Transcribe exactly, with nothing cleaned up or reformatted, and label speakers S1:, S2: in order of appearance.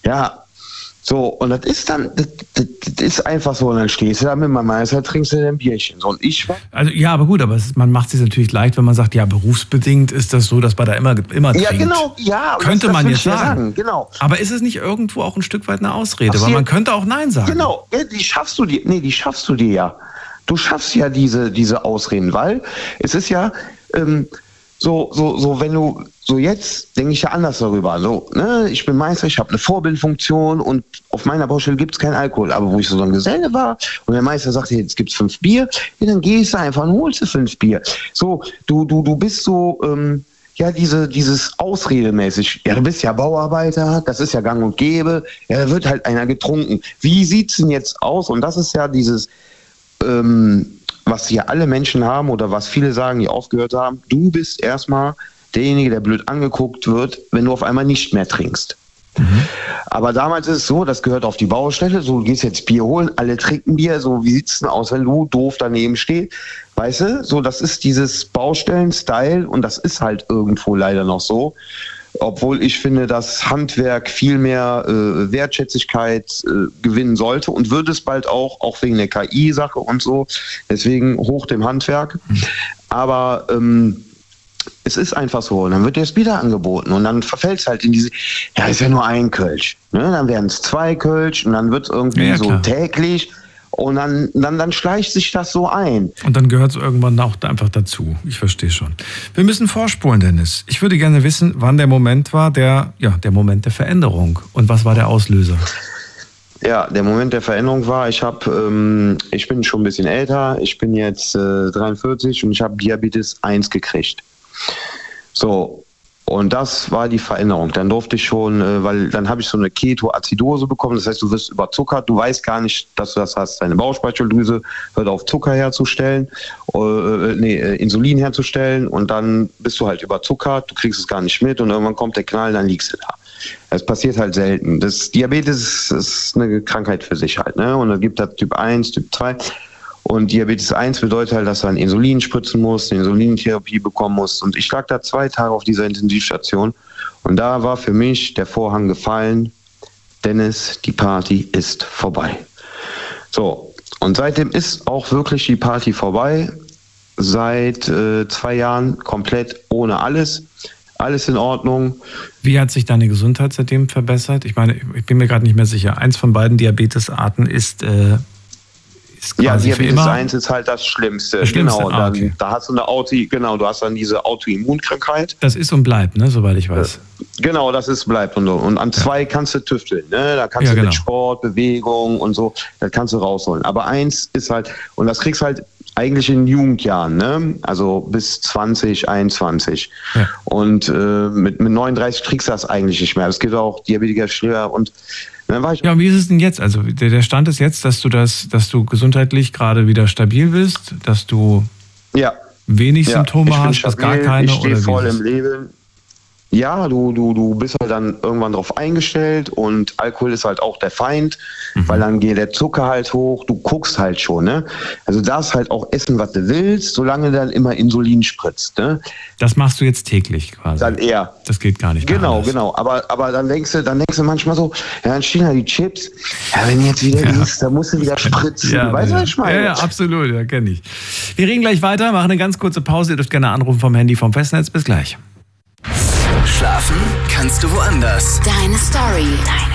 S1: Ja, so, und das ist dann, das, das, das ist einfach so, und dann stehst du da mit meinem Meister, trinkst du ein Bierchen. So, und ich war.
S2: Also, ja, aber gut, aber es ist, man macht es sich natürlich leicht, wenn man sagt, ja, berufsbedingt ist das so, dass man da immer, immer trinkt.
S1: Ja, genau, ja.
S2: Könnte
S1: das, das
S2: man jetzt sagen.
S1: sagen. Genau.
S2: Aber ist es nicht irgendwo auch ein Stück weit eine Ausrede?
S1: Ach,
S2: weil man könnte auch Nein sagen.
S1: Genau, die schaffst du dir, nee, die schaffst du dir ja. Du schaffst ja diese, diese Ausreden, weil es ist ja, ähm, so, so, so, wenn du, so jetzt denke ich ja anders darüber. So, ne, ich bin Meister, ich habe eine Vorbildfunktion und auf meiner Baustelle gibt es keinen Alkohol. Aber wo ich so ein Geselle war und der Meister sagte, jetzt gibt's fünf Bier, ja, dann gehst du einfach und holst du fünf Bier. So, du, du, du bist so, ähm, ja, diese, dieses Ausredemäßig, ja, du bist ja Bauarbeiter, das ist ja gang und gäbe, ja, da wird halt einer getrunken. Wie sieht's denn jetzt aus? Und das ist ja dieses, ähm, was hier alle Menschen haben oder was viele sagen, die aufgehört haben, du bist erstmal derjenige, der blöd angeguckt wird, wenn du auf einmal nicht mehr trinkst. Mhm. Aber damals ist es so, das gehört auf die Baustelle, so, du gehst jetzt Bier holen, alle trinken Bier, so, wie sieht's denn aus, wenn du doof daneben stehst? Weißt du, so, das ist dieses Baustellen-Style und das ist halt irgendwo leider noch so. Obwohl ich finde, dass Handwerk viel mehr äh, Wertschätzigkeit äh, gewinnen sollte und wird es bald auch, auch wegen der K I-Sache und so. Deswegen hoch dem Handwerk. Mhm. Aber ähm, es ist einfach so. Und dann wird dir das wieder angeboten und dann verfällt es halt in diese, ja, ist ja nur ein Kölsch. Ne? Dann werden es zwei Kölsch und dann wird es irgendwie ja, so klar. täglich. Und dann, dann, dann schleicht sich das so ein.
S2: Und dann gehört es irgendwann auch einfach dazu. Ich verstehe schon. Wir müssen vorspulen, Dennis. Ich würde gerne wissen, wann der Moment war, der, ja, der Moment der Veränderung. Und was war der Auslöser?
S1: Ja, der Moment der Veränderung war, ich habe, ähm, ich bin schon ein bisschen älter. Ich bin jetzt äh, dreiundvierzig und ich habe Diabetes eins gekriegt. So. Und das war die Veränderung. Dann durfte ich schon, äh, weil dann habe ich so eine Ketoazidose bekommen. Das heißt, du wirst überzuckert. Du weißt gar nicht, dass du das hast. Deine Bauchspeicheldrüse hört auf, Zucker herzustellen, äh, nee, äh, Insulin herzustellen. Und dann bist du halt überzuckert. Du kriegst es gar nicht mit. Und irgendwann kommt der Knall, dann liegst du da. Das passiert halt selten. Das Diabetes ist eine Krankheit für sich halt, ne? Und dann gibt es Typ eins, Typ zwei. Und Diabetes eins bedeutet halt, dass du ein Insulin spritzen musst, eine Insulintherapie bekommen musst. Und ich lag da zwei Tage auf dieser Intensivstation. Und da war für mich der Vorhang gefallen. Dennis, die Party ist vorbei. So, und seitdem ist auch wirklich die Party vorbei. Seit äh, zwei Jahren komplett ohne alles. Alles in Ordnung.
S2: Wie hat sich deine Gesundheit seitdem verbessert? Ich meine, ich bin mir gerade nicht mehr sicher. Eins von beiden Diabetesarten ist... Äh
S1: Ja, Diabetes eins ist halt das Schlimmste.
S2: Das Schlimmste.
S1: Genau,
S2: ah,
S1: dann,
S2: okay.
S1: da hast du eine Auto, genau, du hast dann diese Autoimmunkrankheit.
S2: Das ist und bleibt, ne, soweit ich weiß.
S1: Genau, das ist bleibt und so. Und an zwei ja. kannst du tüfteln, ne? Da kannst ja, du genau. mit Sport, Bewegung und so, das kannst du rausholen. Aber eins ist halt, und das kriegst du halt eigentlich in Jugendjahren, ne? Also bis zwanzig, einundzwanzig. Ja. Und äh, mit, mit neununddreißig kriegst du das eigentlich nicht mehr. Das geht auch Diabetiker schneller und dann war ich
S2: ja, und wie ist es denn jetzt? Also der, der Stand ist jetzt, dass du das, dass du gesundheitlich gerade wieder stabil bist, dass du
S1: ja.
S2: wenig
S1: ja,
S2: Symptome hast,
S1: stabil,
S2: gar keine
S1: ich stehe
S2: oder
S1: voll im Leben. Ja, du, du, du bist halt dann irgendwann drauf eingestellt und Alkohol ist halt auch der Feind, mhm. weil dann geht der Zucker halt hoch, du guckst halt schon, ne? Also du darfst halt auch essen, was du willst, solange dann immer Insulin spritzt, ne?
S2: Das machst du jetzt täglich quasi?
S1: Dann eher.
S2: Das geht gar nicht mehr.
S1: Genau,
S2: anders.
S1: genau. Aber, aber dann denkst du, dann denkst du manchmal so, ja, dann stehen da die Chips, ja, wenn jetzt wieder ja. ist, dann musst du wieder spritzen.
S2: Ja,
S1: weißt du,
S2: ja.
S1: was ich meine?
S2: Ja, ja, absolut, ja, kenne ich. Wir reden gleich weiter, machen eine ganz kurze Pause. Ihr dürft gerne anrufen vom Handy, vom Festnetz. Bis gleich.
S3: Schlafen kannst du woanders.
S4: Deine Story. Deine